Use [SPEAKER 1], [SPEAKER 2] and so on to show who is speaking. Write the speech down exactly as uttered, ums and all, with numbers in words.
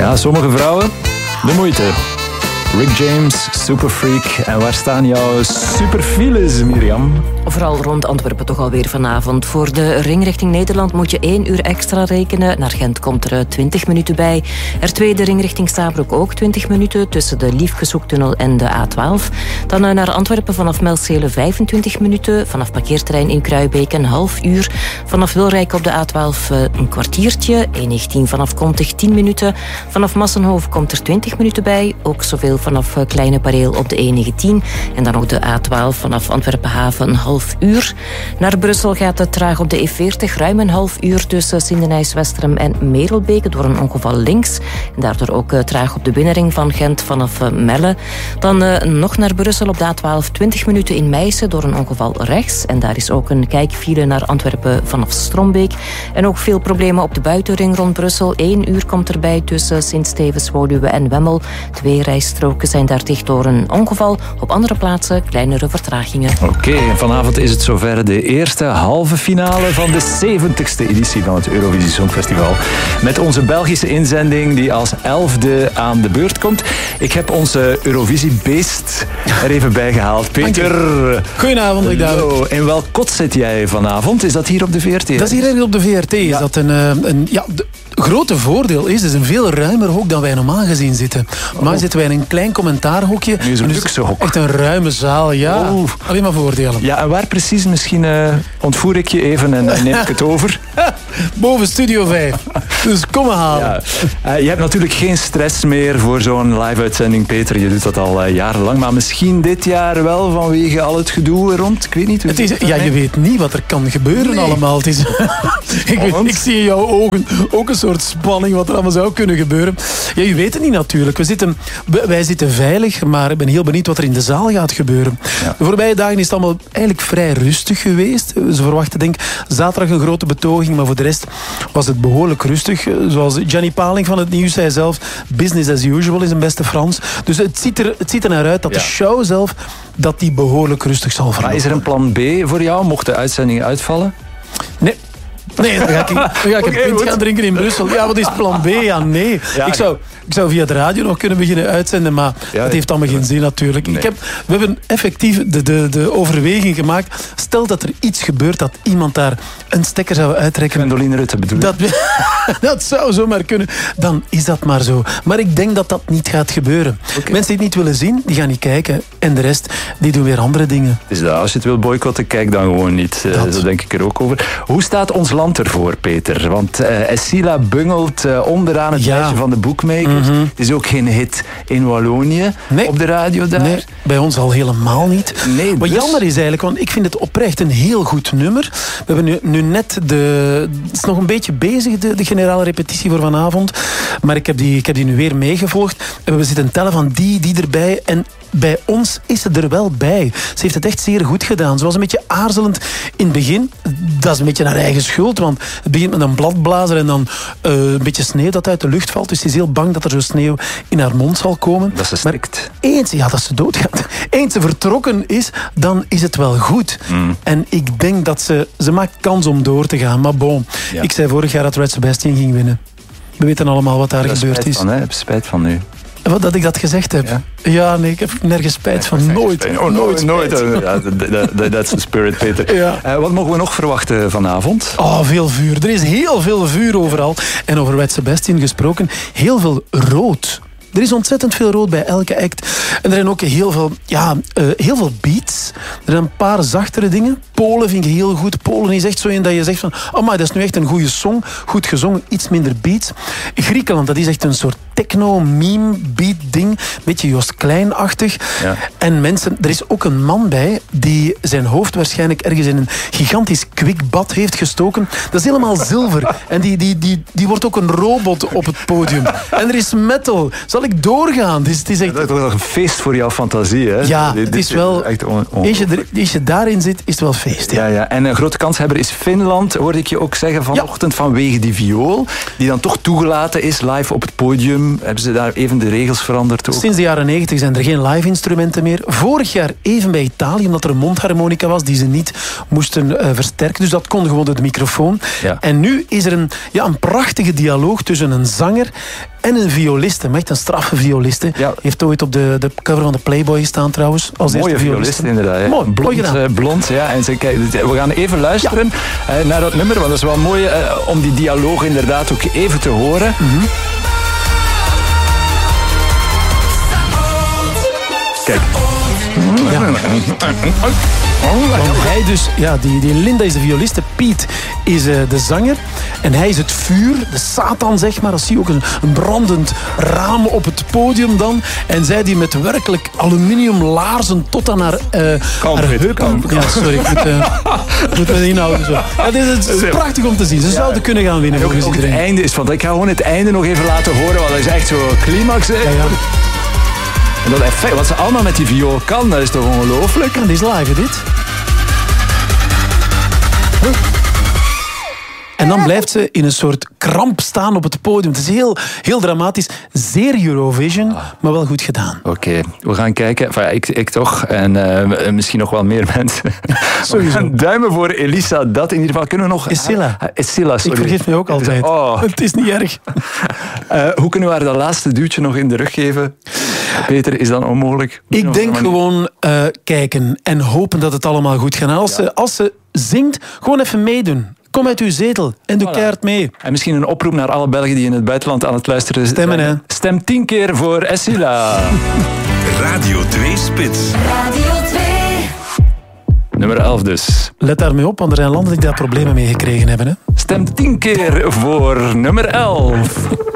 [SPEAKER 1] Ja, sommige vrouwen, de moeite. Rick James, Superfreak. En waar staan jouw superfiles, Mirjam?
[SPEAKER 2] Vooral rond Antwerpen toch alweer vanavond. Voor de ring richting Nederland moet je één uur extra rekenen. Naar Gent komt er twintig minuten bij. Er tweede ring richting Stabroek ook twintig minuten. Tussen de Liefkeshoektunnel en de A twaalf. Dan naar Antwerpen vanaf Melcelen vijfentwintig minuten. Vanaf parkeerterrein in Kruibeek een half uur. Vanaf Wilrijk op de A twaalf een kwartiertje. E negentien vanaf Kontig tien minuten. Vanaf Massenhoven komt er twintig minuten bij. Ook zoveel vanaf Kleine Pareel op de E negentien. En dan ook de A twaalf vanaf Antwerpen Haven een half uur. Naar Brussel gaat het traag op de E veertig. Ruim een half uur tussen Sindenijs-Westerem en Merelbeke door een ongeval links. En daardoor ook uh, traag op de binnenring van Gent vanaf uh, Melle. Dan uh, nog naar Brussel op de A twaalf. twintig minuten in Meissen door een ongeval rechts. En daar is ook een kijkfile naar Antwerpen vanaf Strombeek. En ook veel problemen op de buitenring rond Brussel. Eén uur komt erbij tussen Sint-Stevens, Woluwe en Wemmel. Twee rijstroken zijn daar dicht door een ongeval. Op andere plaatsen kleinere vertragingen.
[SPEAKER 1] Oké, okay, en vanavond is het zover de eerste halve finale van de zeventigste editie van het Eurovisie Songfestival. Met onze Belgische inzending die als elfde aan de beurt komt. Ik heb onze Eurovisie-beest er even bij gehaald. Peter.
[SPEAKER 3] Goedenavond, ik David.
[SPEAKER 1] In welk kot zit jij vanavond? Is dat hier op de V R T?
[SPEAKER 3] Dat is hier op de V R T. Ja. Is dat een, een, ja, de grote voordeel is, het is een veel ruimer hok dan wij normaal gezien zitten. Normaal oh. zitten wij in een klein commentaarhokje.
[SPEAKER 1] Nu is een luxe hok.
[SPEAKER 3] Echt een ruime zaal, ja. Oh. Alleen maar voordelen.
[SPEAKER 1] Ja, en waar precies? Misschien uh, ontvoer ik je even en uh, neem ik het over.
[SPEAKER 3] Boven Studio vijf. Dus kom maar halen.
[SPEAKER 1] Ja. Uh, je hebt natuurlijk geen stress meer voor zo'n live-uitzending, Peter. Je doet dat al uh, jarenlang. Maar misschien dit jaar wel vanwege al het gedoe rond. Ik weet niet.
[SPEAKER 3] Het is, ja, je weet niet wat er kan gebeuren nee. allemaal. Het is, ik, weet, ik zie in jouw ogen ook een soort spanning wat er allemaal zou kunnen gebeuren. Ja, je weet het niet natuurlijk. We zitten, wij zitten veilig, maar ik ben heel benieuwd wat er in de zaal gaat gebeuren. Ja. De voorbije dagen is het allemaal eigenlijk vrij rustig geweest. Ze verwachten denk zaterdag een grote betoging, maar voor de rest was het behoorlijk rustig. Zoals Gianni Paling van het Nieuws zei zelf, business as usual is een beste Frans. Dus het ziet er, het ziet er naar uit dat ja. de show zelf dat die behoorlijk rustig zal verlopen.
[SPEAKER 1] Maar is er een plan B voor jou, mocht de uitzending uitvallen?
[SPEAKER 3] Nee. Nee, dan ga ik, dan ga ik okay, een pint gaan drinken in Brussel. Ja, wat is plan B? Ja, nee. Ja, ik, zou, ik zou via de radio nog kunnen beginnen uitzenden, maar ja, dat heeft allemaal geen zin natuurlijk. Nee. Ik heb, we hebben effectief de, de, de overweging gemaakt. Stel dat er iets gebeurt, dat iemand daar een stekker zou uittrekken.
[SPEAKER 1] Gwendoline Rutte bedoel je?
[SPEAKER 3] Dat, dat zou zomaar kunnen. Dan is dat maar zo. Maar ik denk dat dat niet gaat gebeuren. Okay. Mensen die het niet willen zien, die gaan niet kijken. En de rest, die doen weer andere dingen.
[SPEAKER 1] Dus dat, als je het wil boycotten, kijk dan gewoon niet. Dat. Zo denk ik er ook over. Hoe staat ons land ervoor, Peter? Want uh, Essila bungelt uh, onderaan het ja. lijstje van de boekmakers. Mm-hmm. Het is ook geen hit in Wallonië nee. op de radio daar.
[SPEAKER 3] Nee, bij ons al helemaal niet.
[SPEAKER 1] Nee,
[SPEAKER 3] Wat
[SPEAKER 1] dus...
[SPEAKER 3] jammer is eigenlijk, want ik vind het oprecht een heel goed nummer. We hebben nu, nu net de... Het is nog een beetje bezig, de, de generale repetitie voor vanavond. Maar ik heb die, ik heb die nu weer meegevolgd. En we zitten tellen van die, die erbij. En bij ons is ze er wel bij. Ze heeft het echt zeer goed gedaan. Ze was een beetje aarzelend in het begin. Dat is een beetje haar eigen schuld, want het begint met een bladblazer en dan uh, een beetje sneeuw dat uit de lucht valt. Dus ze is heel bang dat er zo sneeuw in haar mond zal komen.
[SPEAKER 1] Dat ze strikt.
[SPEAKER 3] Maar eens, ja, dat ze doodgaat. Eens ze vertrokken is, dan is het wel goed. Mm. En ik denk dat ze... Ze maakt kans om door te gaan. Maar bon, ja. ik zei vorig jaar dat Red Sebastian ging winnen. We weten allemaal wat daar gebeurd is.
[SPEAKER 1] Van, hè? Ik heb spijt van nu.
[SPEAKER 3] Wat, dat ik dat gezegd heb? Ja, ja nee, ik heb nergens spijt van. Nee, nooit.
[SPEAKER 1] Spijt. Oh, nooit. nooit. Ja, that's the spirit, Peter. Ja. Uh, wat mogen we nog verwachten vanavond?
[SPEAKER 3] Oh, veel vuur. Er is heel veel vuur overal. En over Red Sebastian gesproken, heel veel rood. Er is ontzettend veel rood bij elke act. En er zijn ook heel veel, ja, uh, heel veel beats. Er zijn een paar zachtere dingen. Polen vind ik heel goed. Polen is echt zo een dat je zegt van... Oh, maar dat is nu echt een goede song. Goed gezongen, iets minder beats. Griekenland, dat is echt een soort techno-meme-beat-ding. Beetje Jos Klein-achtig. Ja. En mensen, er is ook een man bij die zijn hoofd waarschijnlijk ergens in een gigantisch kwikbad heeft gestoken. Dat is helemaal zilver. En die, die, die, die wordt ook een robot op het podium. En er is metal. Zal ik doorgaan? Het is, het is echt...
[SPEAKER 1] Dat is wel een feest voor jouw fantasie, hè?
[SPEAKER 3] Ja, het is wel... Echt on- als, je, als je daarin zit, is het wel feest. Ja.
[SPEAKER 1] Ja, ja. En een grote kanshebber is Finland, hoorde ik je ook zeggen vanochtend, ja. vanwege die viool, die dan toch toegelaten is, live op het podium. Hebben ze daar even de regels veranderd ook?
[SPEAKER 3] Sinds de jaren negentig zijn er geen live instrumenten meer. Vorig jaar even bij Italië, omdat er een mondharmonica was die ze niet moesten uh, versterken. Dus dat kon gewoon door de microfoon. Ja. En nu is er een, ja, een prachtige dialoog tussen een zanger En een violiste, maar echt een straffe violiste.
[SPEAKER 1] Ja.
[SPEAKER 3] Heeft ooit op de, de cover van de Playboy gestaan trouwens. Als
[SPEAKER 1] Mooie
[SPEAKER 3] eerste
[SPEAKER 1] violist inderdaad. Hè.
[SPEAKER 3] Mooi,
[SPEAKER 1] blond,
[SPEAKER 3] mooi gedaan.
[SPEAKER 1] uh, blond, ja. En ze, kijk, we gaan even luisteren ja. uh, naar dat nummer, want dat is wel mooi uh, om die dialoog inderdaad ook even te horen. Mm-hmm. Kijk.
[SPEAKER 3] Ja. Want hij dus, ja, die, die Linda is de violiste, Piet is uh, de zanger. En hij is het vuur, de Satan zeg maar. Dat zie je ook een, een brandend raam op het podium dan. En zij die met werkelijk aluminium laarzen tot aan haar, uh, haar heupen. Ja, sorry, ik moet, uh, moet me inhouden. Zo. Ja, dit is, het is prachtig om te zien. Ze ja. zouden kunnen gaan winnen.
[SPEAKER 1] Ook, ook het einde is van, ik ga gewoon het einde nog even laten horen, want dat is echt zo climax. Hè. Ja, ja. En dat effect, wat ze allemaal met die viool kan, dat is toch ongelooflijk?
[SPEAKER 3] Ja, dit is live, dit. Huh? En dan blijft ze in een soort kramp staan op het podium. Het is heel, heel dramatisch. Zeer Eurovision, maar wel goed gedaan.
[SPEAKER 1] Oké, okay, we gaan kijken. Enfin, ik, ik toch. En uh, misschien nog wel meer mensen.
[SPEAKER 3] Sowieso.
[SPEAKER 1] We gaan duimen voor Elisa. Dat in ieder geval. Kunnen we nog...
[SPEAKER 3] Escilla.
[SPEAKER 1] Uh, Escilla, sorry.
[SPEAKER 3] Ik vergeet me ook altijd. Oh. Het is niet erg.
[SPEAKER 1] uh, hoe kunnen we haar dat laatste duwtje nog in de rug geven? Peter, is dat onmogelijk?
[SPEAKER 3] Ik denk gewoon uh, kijken en hopen dat het allemaal goed gaat. Als, ja. ze, als ze zingt, gewoon even meedoen. Kom uit uw zetel en doe voilà. keihard mee.
[SPEAKER 1] En misschien een oproep naar alle Belgen die in het buitenland aan het luisteren zijn.
[SPEAKER 3] Stemmen, hè.
[SPEAKER 1] Stem tien keer voor Escilla.
[SPEAKER 4] Radio twee Spits. Radio twee.
[SPEAKER 1] Nummer elf dus.
[SPEAKER 3] Let daarmee op, want er zijn landen die daar problemen mee gekregen hebben. Hè.
[SPEAKER 1] Stem tien keer voor nummer elf.